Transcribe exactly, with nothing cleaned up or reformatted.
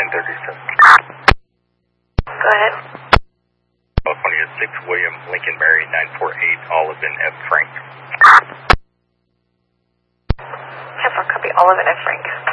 nine thirty-seven. Go ahead. California six, William Lincoln Mary nine four eight, Olive and F. Frank. ten four, copy, Olive and F. Frank.